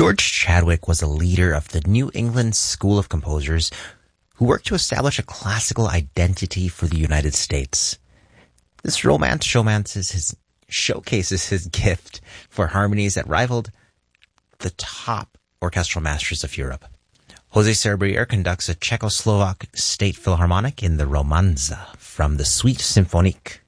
George Chadwick was a leader of the New England School of Composers who worked to establish a classical identity for the United States. This romance showcases his gift for harmonies that rivaled the top orchestral masters of Europe. Jose Serbrier conducts a Czechoslovak state philharmonic in the Romanza from the Suite Symphonique.